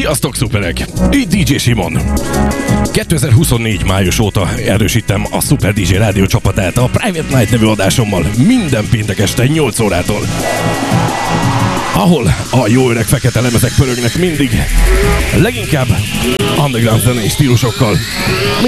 Sziasztok, szuperek! Így DJ Simon. 2024 május óta erősítem a Super DJ rádió csapatát a Private Night nevű adásommal minden péntek este 8 órától. Ahol a jó öreg fekete lemezek pörögnek mindig, leginkább underground zenei stílusokkal.